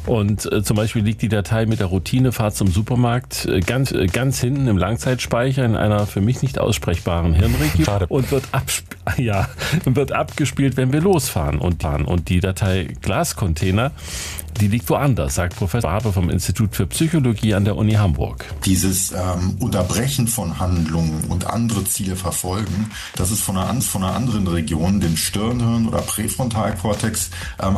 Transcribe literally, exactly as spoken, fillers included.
Und äh, zum Beispiel liegt die Datei mit der Routinefahrt zum Supermarkt äh, ganz, äh, ganz hinten im Langzeitspeicher in einer für mich nicht aussprechbaren Hirnregion Schade. und wird, absp- ja, wird abgespielt, wenn wir losfahren. Und, und die Datei Glascontainer, die liegt woanders, sagt Professor Barbe vom Institut für Psychologie an der Uni Hamburg. Dieses ähm, Unterbrechen von Handlungen und andere Ziele verfolgen, das ist von einer, von einer anderen Region, dem Stirnhirn oder Präfrontalkortex, ähm,